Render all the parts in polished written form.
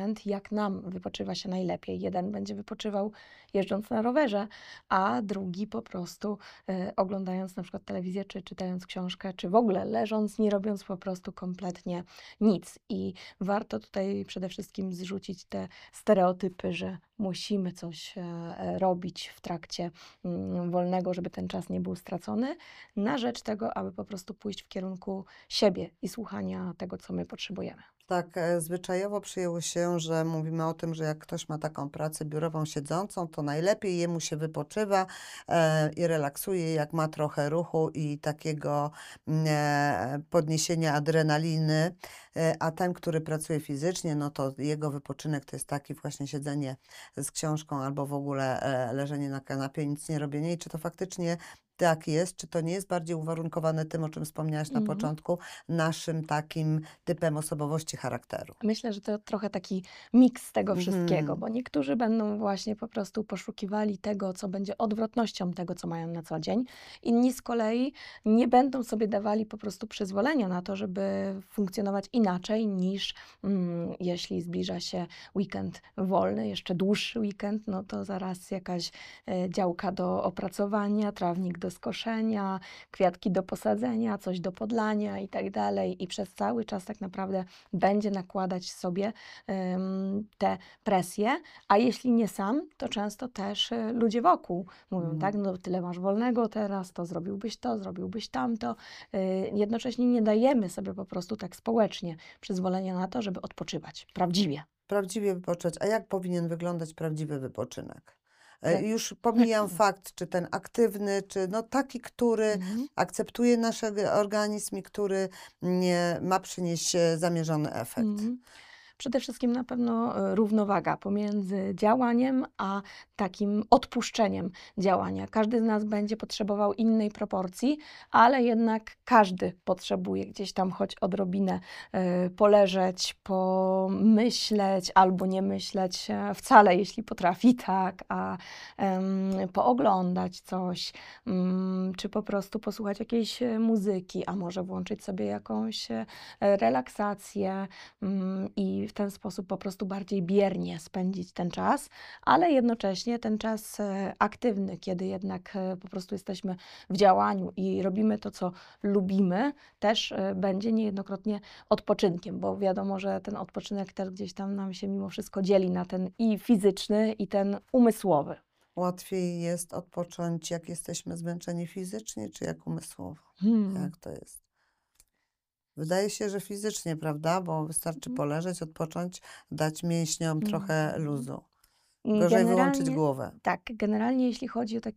moment, jak nam wypoczywa się najlepiej. Jeden będzie wypoczywał jeżdżąc na rowerze, a drugi po prostu oglądając na przykład telewizję, czy czytając książkę, czy w ogóle leżąc, nie robiąc po prostu kompletnie nic. I warto tutaj przede wszystkim zrzucić te stereotypy, że musimy coś robić w trakcie wolnego, żeby ten czas nie był stracony, na rzecz tego, aby po prostu pójść w kierunku siebie i słuchania tego, co my potrzebujemy. Tak, zwyczajowo przyjęło się, że mówimy o tym, że jak ktoś ma taką pracę biurową siedzącą, to najlepiej jemu się wypoczywa i relaksuje, jak ma trochę ruchu i takiego podniesienia adrenaliny, a ten, który pracuje fizycznie, no to jego wypoczynek to jest taki właśnie siedzenie z książką albo w ogóle leżenie na kanapie, nic nie robienie. I czy to faktycznie tak jest? Czy to nie jest bardziej uwarunkowane tym, o czym wspomniałaś na Mhm. początku, naszym takim typem osobowości, charakteru? Myślę, że to trochę taki miks tego wszystkiego, Mhm. bo niektórzy będą właśnie po prostu poszukiwali tego, co będzie odwrotnością tego, co mają na co dzień. Inni z kolei nie będą sobie dawali po prostu przyzwolenia na to, żeby funkcjonować inaczej niż jeśli zbliża się weekend wolny, jeszcze dłuższy weekend, no to zaraz jakaś działka do opracowania, trawnik do skoszenia, kwiatki do posadzenia, coś do podlania i tak dalej. I przez cały czas tak naprawdę będzie nakładać sobie te presje, a jeśli nie sam, to często też ludzie wokół mówią, tak, Mhm. no tyle masz wolnego teraz, to zrobiłbyś tamto. Jednocześnie nie dajemy sobie po prostu tak społecznie przyzwolenia na to, żeby odpoczywać prawdziwie. Prawdziwie wypocząć. A jak powinien wyglądać prawdziwy wypoczynek? Tak. Już pomijam fakt, czy ten aktywny, czy no taki, który Mhm. akceptuje nasz organizm i który nie ma przynieść zamierzony efekt. Mhm. Przede wszystkim na pewno równowaga pomiędzy działaniem a takim odpuszczeniem działania. Każdy z nas będzie potrzebował innej proporcji, ale jednak każdy potrzebuje gdzieś tam choć odrobinę poleżeć, pomyśleć albo nie myśleć wcale, jeśli potrafi, tak, a pooglądać coś, czy po prostu posłuchać jakiejś muzyki, a może włączyć sobie jakąś relaksację i w ten sposób po prostu bardziej biernie spędzić ten czas, ale jednocześnie ten czas aktywny, kiedy jednak po prostu jesteśmy w działaniu i robimy to, co lubimy, też będzie niejednokrotnie odpoczynkiem, bo wiadomo, że ten odpoczynek też gdzieś tam nam się mimo wszystko dzieli na ten i fizyczny, i ten umysłowy. Łatwiej jest odpocząć, jak jesteśmy zmęczeni fizycznie, czy jak umysłowo? Hmm. Jak to jest? Wydaje się, że fizycznie, prawda? Bo wystarczy Mhm. poleżeć, odpocząć, dać mięśniom trochę Mhm. luzu. Gorzej wyłączyć Generalnie głowę. tak, generalnie jeśli chodzi o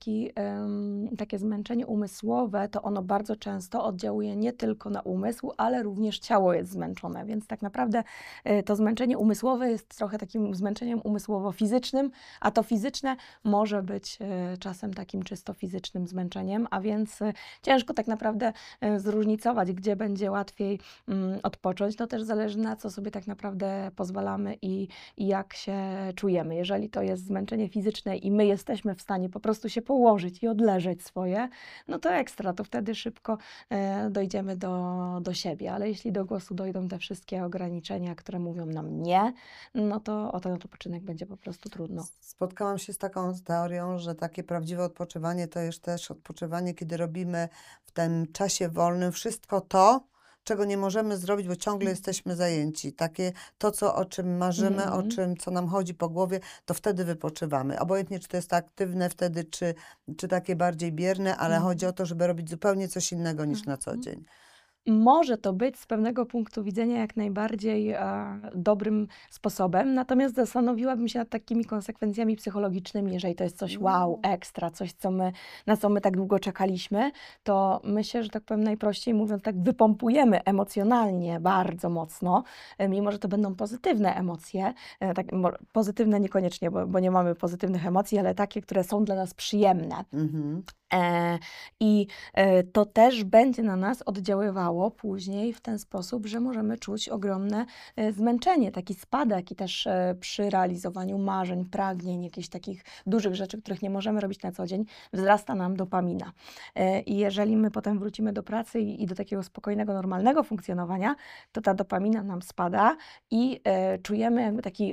takie zmęczenie umysłowe, to ono bardzo często oddziałuje nie tylko na umysł, ale również ciało jest zmęczone, więc tak naprawdę to zmęczenie umysłowe jest trochę takim zmęczeniem umysłowo-fizycznym, a to fizyczne może być czasem takim czysto fizycznym zmęczeniem, a więc ciężko tak naprawdę zróżnicować, gdzie będzie łatwiej odpocząć. To też zależy, na co sobie tak naprawdę pozwalamy i jak się czujemy. Jeżeli to jest zmęczenie fizyczne i my jesteśmy w stanie po prostu się położyć i odleżeć swoje, no to ekstra, to wtedy szybko dojdziemy do siebie. Ale jeśli do głosu dojdą te wszystkie ograniczenia, które mówią nam nie, no to o ten odpoczynek będzie po prostu trudno. Spotkałam się z taką teorią, że takie prawdziwe odpoczywanie to jest też odpoczywanie, kiedy robimy w tym czasie wolnym wszystko to, czego nie możemy zrobić, bo ciągle jesteśmy zajęci. Takie to, o czym marzymy, Mhm. co nam chodzi po głowie, to wtedy wypoczywamy. Obojętnie, czy to jest aktywne wtedy, czy takie bardziej bierne, ale chodzi o Mhm. to, żeby robić zupełnie coś innego niż na co Mhm. dzień. Może to być z pewnego punktu widzenia jak najbardziej dobrym sposobem, natomiast zastanowiłabym się nad takimi konsekwencjami psychologicznymi, jeżeli to jest coś wow, No. ekstra, coś, na co my tak długo czekaliśmy, to my się, że tak powiem najprościej mówiąc, tak wypompujemy emocjonalnie bardzo mocno, mimo że to będą pozytywne emocje, tak, pozytywne niekoniecznie, bo nie mamy pozytywnych emocji, ale takie, które są dla nas przyjemne. Mhm. E, I to też będzie na nas oddziaływało później w ten sposób, że możemy czuć ogromne zmęczenie, taki spadek i też przy realizowaniu marzeń, pragnień, jakichś takich dużych rzeczy, których nie możemy robić na co dzień, wzrasta nam dopamina. I jeżeli my potem wrócimy do pracy i do takiego spokojnego, normalnego funkcjonowania, to ta dopamina nam spada i czujemy jakby taki